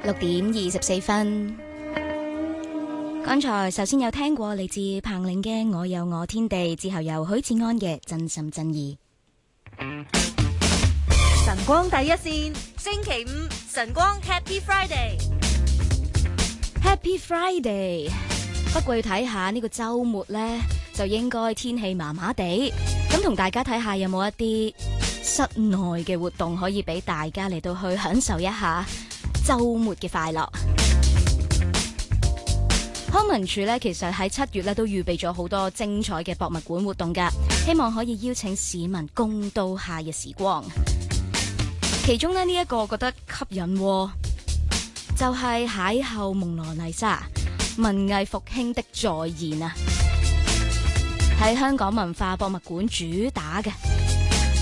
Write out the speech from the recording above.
6:24。剛才首先有聽過嚟自彭羚嘅《我有我天地》，之後有許志安嘅《真心真意》。 晨光第一線，星期五晨光 Happy Friday。Happy Friday， 不過要睇下呢個週末呢，就應該天氣麻麻地，咁同大家睇下有冇一啲室內嘅活動可以俾大家嚟到去享受一下週末嘅快樂。康文署咧，其實喺7月咧都預備咗好多精彩嘅博物館活動㗎，希望可以邀請市民共度夏日時光。其中呢一個我覺得吸引，就係邂逅蒙羅麗莎，文藝復興的再現啊！喺香港文化博物館主打嘅。